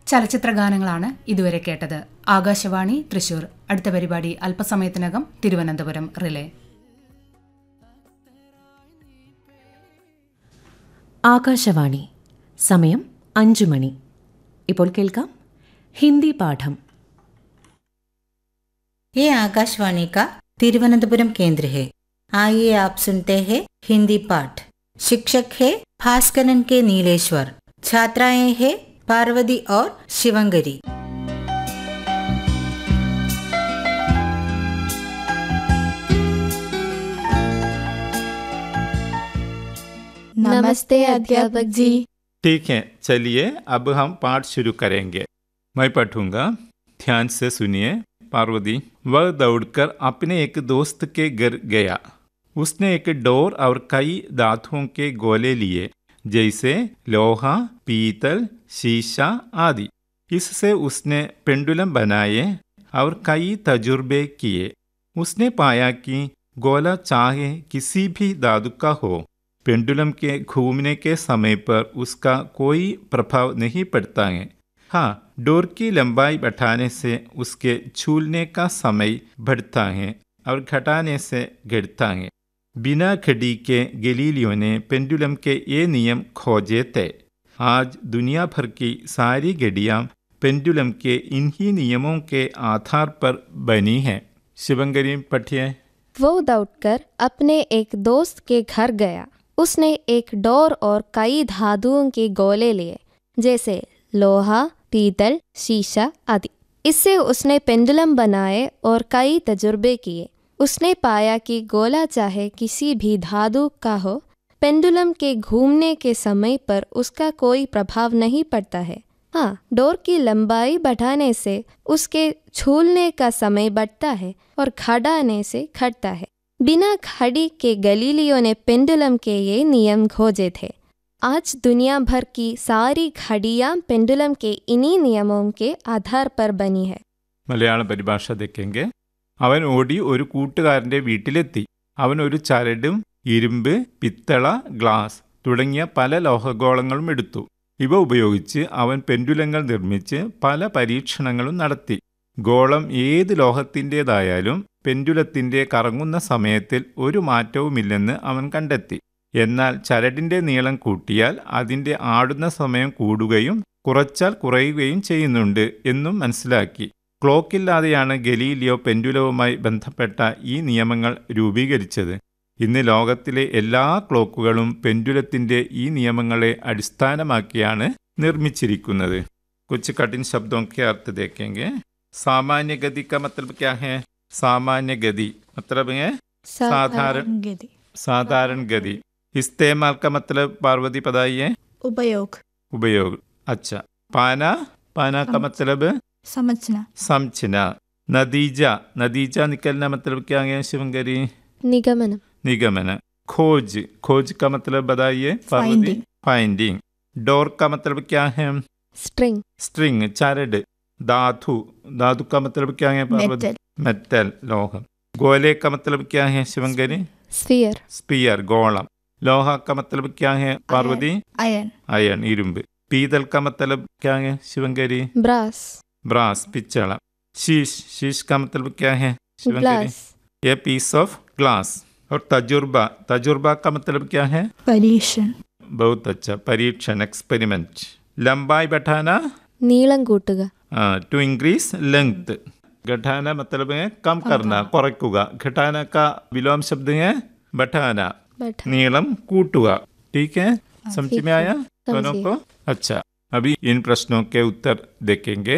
ചലച്ചിത്ര ഗാനങ്ങളാണ് ഇതുവരെ കേട്ടത്. ആകാശവാണി തൃശൂർ. അടുത്ത പരിപാടി അല്പസമയത്തിനകം തിരുവനന്തപുരം റിലേ. ആകാശവാണി. സമയം 5 മണി. ഇപ്പോൾ കേൾക്കാം ഹിന്ദി പാഠം. ये आकाशवाणी का तिरुवनंतपुरम केंद्र है. आइए आप सुनते हैं हिंदी पाठ. शिक्षक है भास्करन के नीलेश्वर. छात्राएं हैं पार्वती और शिवंगरी. नमस्ते अध्यापक जी. ठीक है, चलिए अब हम पाठ शुरू करेंगे. मैं पढ़ूंगा, ध्यान से सुनिए. पार्वती, वह दौड़कर अपने एक दोस्त के घर गया. उसने एक डोर और कई धातुओं के गोले लिए, जैसे लोहा, पीतल, शीशा आदि. इससे उसने पेंडुलम बनाए और कई तजुर्बे किए. उसने पाया कि गोला चाहे किसी भी धातु का हो, पेंडुलम के घूमने के समय पर उसका कोई प्रभाव नहीं पड़ता है. हाँ, डोर की लंबाई बढ़ाने से उसके झूलने का समय बढ़ता है और घटाने से घटता है. बिना घड़ी के गैलीलियो ने पेंडुलम के ये नियम खोजे थे. आज दुनिया भर की सारी घड़ियाँ पेंडुलम के इन्हीं नियमों के आधार पर बनी हैं. शिवंगरी पढ़िए. वो दौड़कर अपने एक दोस्त के घर गया. उसने एक डोर और कई धातुओं के गोले लिए, जैसे लोहा, पीतल, शीशा आदि. इससे उसने पेंडुलम बनाए और कई तजुर्बे किए. उसने पाया कि गोला चाहे किसी भी धातु का हो, पेंडुलम के घूमने के समय पर उसका कोई प्रभाव नहीं पड़ता है. हाँ, डोर की लंबाई बढ़ाने से उसके झूलने का समय बढ़ता है और घटाने से घटता है. बिना घड़ी के गैलीलियो ने पेंडुलम के ये नियम खोजे थे. आज दुनिया भर की सारी घड़ियाँ पेंडुलम के इन्हीं नियमों के आधार पर बनी है. മലയാള പരിഭാഷ देखेंगे. അവൻ ഓടി ഒരു കൂട്ടുകാരൻ്റെ വീട്ടിലെത്തി. അവൻ ഒരു ചരടും ഇരുമ്പ്, പിത്തള, ഗ്ലാസ് തുടങ്ങിയ പല ലോഹഗോളങ്ങളും എടുത്തു. ഇവ ഉപയോഗിച്ച് അവൻ പെൻഡുലങ്ങൾ നിർമ്മിച്ച് പല പരീക്ഷണങ്ങളും നടത്തി. ഗോളം ഏത് ലോഹത്തിൻ്റേതായാലും പെൻഡുലത്തിൻ്റെ കറങ്ങുന്ന സമയത്തിൽ ഒരു മാറ്റവുമില്ലെന്ന് അവൻ കണ്ടെത്തി. എന്നാൽ ചരടിൻ്റെ നീളം കൂട്ടിയാൽ അതിൻ്റെ ആടുന്ന സമയം കൂടുകയും കുറച്ചാൽ കുറയുകയും ചെയ്യുന്നുണ്ട് എന്നും മനസ്സിലാക്കി. ക്ലോക്കില്ലാതെയാണ് ഗലീലിയോ പെൻഡുലവുമായി ബന്ധപ്പെട്ട ഈ നിയമങ്ങൾ രൂപീകരിച്ചത്. ഇന്ന് ലോകത്തിലെ എല്ലാ ക്ലോക്കുകളും പെൻഡുലത്തിൻ്റെ ഈ നിയമങ്ങളെ അടിസ്ഥാനമാക്കിയാണ് നിർമ്മിച്ചിരിക്കുന്നത്. കുछ कठिन शब्दों के अर्थ देखेंगे. सामान्य गति का मतलब क्या है? सामान्य गति मतलब है साधारण गति. इस्तेमाल का मतलब पार्वती बताइए. उपयोग. अच्छा. पाना का मतलब समझना. नतीजा निकलना मतलब क्या है शिवंगरी? निगमन. खोज का मतलब बताइए पार्वती. फाइंडिंग. डोर का मतलब क्या है? स्ट्रिंग चरड. धातु का मतलब क्या है पार्वती? मेटल लोहम. गोले का मतलब क्या है शिवंगरी? स्फीयर गोलम. लोहा का मतलब क्या है पार्वती? आयरन ഇരുമ്പ്. पीतल का मतलब क्या है शिवंगरी? ब्रास पिच्चला. शीश का मतलब क्या है शिवंगरी? ये पीस ऑफ ग्लास. और तजुर्बा का मतलब क्या है? परीक्षण. बहुत अच्छा. परीक्षण एक्सपेरिमेंट. लंबाई बढ़ाना നീളം കൂട്ടുക. To increase length. घटाना मतलब है कम करना, കുറയ്ക്കുക. घटाना का विलोम शब्द है बढ़ाना, नीलम कूटुക. ठीक है, समझ में आया दोनों को? अच्छा, अभी इन प्रश्नों के उत्तर देखेंगे.